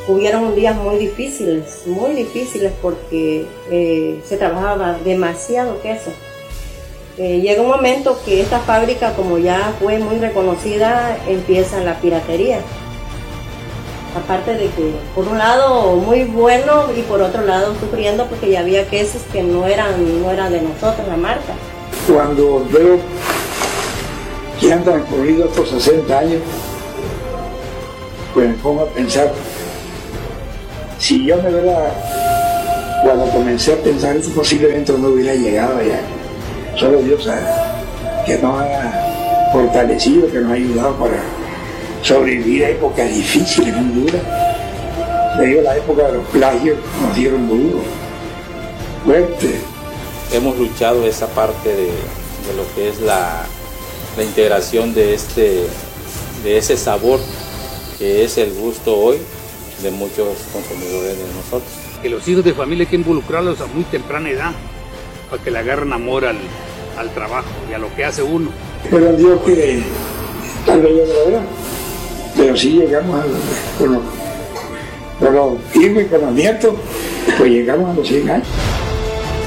hubieron días muy difíciles porque se trabajaba demasiado queso. Llega un momento que esta fábrica, como ya fue muy reconocida, empieza la piratería. Aparte de que por un lado muy bueno y por otro lado sufriendo porque ya había quesos que no eran de nosotros la marca. Cuando veo que han transcurrido estos 60 años, pues me pongo a pensar, si yo cuando comencé a pensar eso posiblemente no hubiera llegado allá. Solo Dios sabe que nos ha fortalecido, que nos ha ayudado para sobrevivir a épocas difíciles, muy duras. Le digo, la época de los plagios nos dieron duro, fuerte. Hemos luchado esa parte de lo que es la integración de ese sabor que es el gusto hoy de muchos consumidores de nosotros. Que los hijos de familia hay que involucrarlos a muy temprana edad para que le agarren amor al trabajo y a lo que hace uno. Pero Dios que tal vez yo lo vea, pero sí llegamos con los hijos y con los nietos, pues llegamos a los 100 años.